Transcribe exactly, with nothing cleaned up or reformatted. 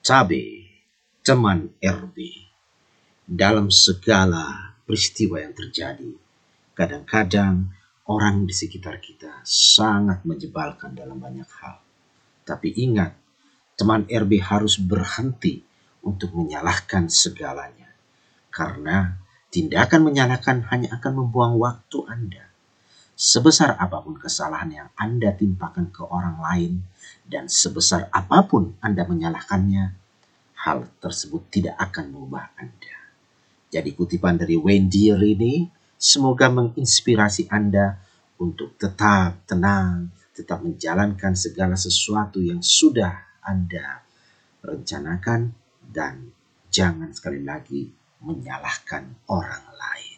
Cabe, teman R B. Dalam segala peristiwa yang terjadi, kadang-kadang orang di sekitar kita sangat menyebalkan dalam banyak hal. Tapi ingat, teman R B harus berhenti untuk menyalahkan segalanya. Karena tindakan menyalahkan hanya akan membuang waktu Anda. Sebesar apapun kesalahan yang Anda timpakan ke orang lain, dan sebesar apapun Anda menyalahkannya, hal tersebut tidak akan mengubah Anda. Jadi kutipan dari Wayne Dyer ini semoga menginspirasi Anda untuk tetap tenang, tetap menjalankan segala sesuatu yang sudah Anda rencanakan, dan jangan sekali lagi menyalahkan orang lain.